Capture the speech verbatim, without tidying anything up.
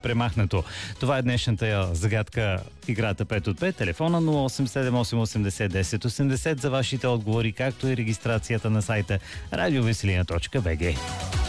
премахнато. Това е днешната загадка в играта пет от пет. Телефона нула осем седем осем осемдесет десет осемдесет за вашите отговори, както и регистрацията на сайта радиовеселина точка би джи.